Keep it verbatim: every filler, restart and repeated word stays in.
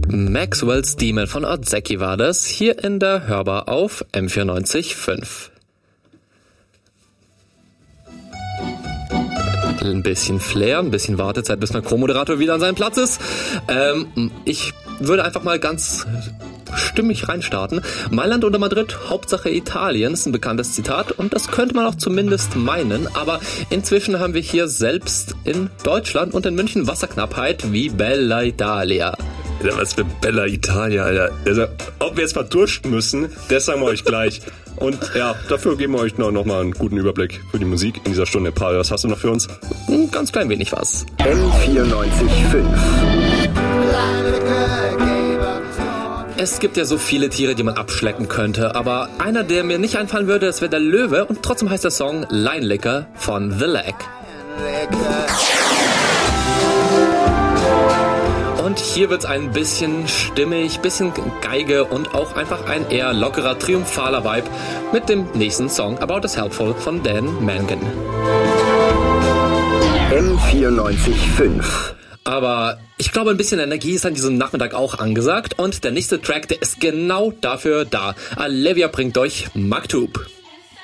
Maxwell's Demon von Odzeki war das, hier in der Hörbar auf M vierundneunzig Komma fünf. Ein bisschen Flair, ein bisschen Wartezeit, bis mein Co-Moderator wieder an seinem Platz ist. Ähm, ich würde einfach mal ganz stimmig reinstarten. Mailand oder Madrid, Hauptsache Italien, ist ein bekanntes Zitat und das könnte man auch zumindest meinen, aber inzwischen haben wir hier selbst in Deutschland und in München Wasserknappheit wie Bella Italia. Ja, was für Bella Italia, Alter. Also, ob wir jetzt verdursten müssen, das sagen wir euch gleich. Und ja, dafür geben wir euch noch, noch mal einen guten Überblick für die Musik in dieser Stunde. Paul, was hast du noch für uns? Ein ganz klein wenig was. M vierundneunzig Komma fünf. Es gibt ja so viele Tiere, die man abschlecken könnte, aber einer, der mir nicht einfallen würde, das wäre der Löwe und trotzdem heißt der Song Leinlicker von The Lag. Und hier wird's ein bisschen stimmig, bisschen Geige und auch einfach ein eher lockerer, triumphaler Vibe mit dem nächsten Song About Is Helpful von Dan Mangan. M vierundneunzig Komma fünf. Aber ich glaube, ein bisschen Energie ist an diesem Nachmittag auch angesagt und der nächste Track, der ist genau dafür da. Alevia bringt euch Maktub.